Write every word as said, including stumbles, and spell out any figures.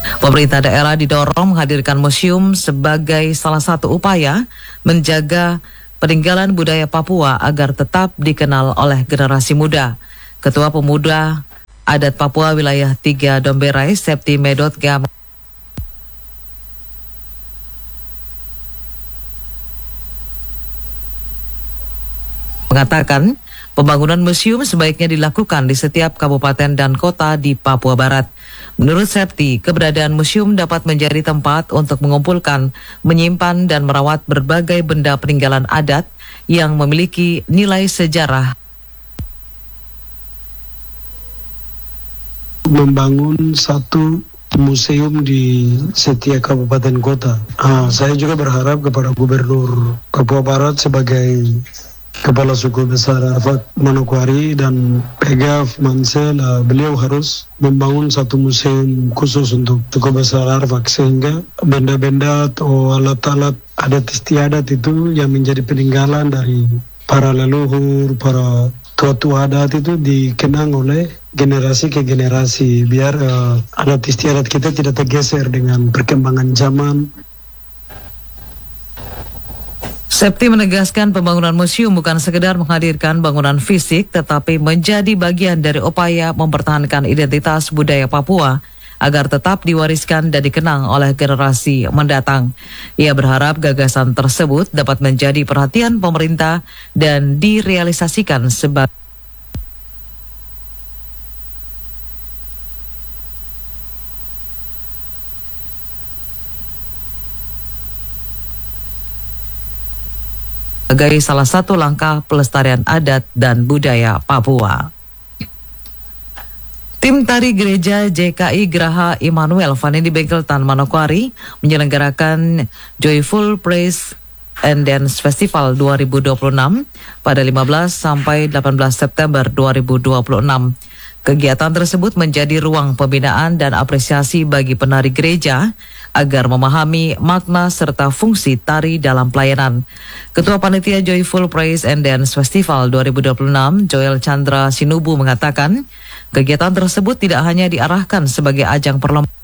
Pemerintah daerah didorong menghadirkan museum sebagai salah satu upaya menjaga peninggalan budaya Papua agar tetap dikenal oleh generasi muda. Ketua Pemuda Adat Papua Wilayah tiga Domberai, Septi Medotga, mengatakan pembangunan museum sebaiknya dilakukan di setiap kabupaten dan kota di Papua Barat. Menurut Septi, keberadaan museum dapat menjadi tempat untuk mengumpulkan, menyimpan, dan merawat berbagai benda peninggalan adat yang memiliki nilai sejarah. Membangun satu museum di setiap kabupaten kota. Ah, saya juga berharap kepada Gubernur Papua Barat sebagai Kepala Suku Besar Arfak Manokwari dan Pegaf Mansel, uh, beliau harus membangun satu museum khusus untuk Suku Besar Arfak sehingga benda-benda atau alat-alat adat istiadat itu yang menjadi peninggalan dari para leluhur, para tua-tua adat itu dikenang oleh generasi ke generasi biar uh, adat istiadat kita tidak tergeser dengan perkembangan zaman. Septi menegaskan pembangunan museum bukan sekedar menghadirkan bangunan fisik, tetapi menjadi bagian dari upaya mempertahankan identitas budaya Papua agar tetap diwariskan dan dikenang oleh generasi mendatang. Ia berharap gagasan tersebut dapat menjadi perhatian pemerintah dan direalisasikan sebagai sebagai salah satu langkah pelestarian adat dan budaya Papua. Tim tari gereja J K I Geraha Immanuel Vanni di Bengkeltan, Manokwari menyelenggarakan Joyful Praise and Dance Festival dua ribu dua puluh enam pada lima belas sampai delapan belas September dua ribu dua puluh enam. Kegiatan tersebut menjadi ruang pembinaan dan apresiasi bagi penari gereja agar memahami makna serta fungsi tari dalam pelayanan. Ketua Panitia Joyful Praise and Dance Festival dua ribu dua puluh enam, Joel Chandra Sinubu, mengatakan kegiatan tersebut tidak hanya diarahkan sebagai ajang perlombaan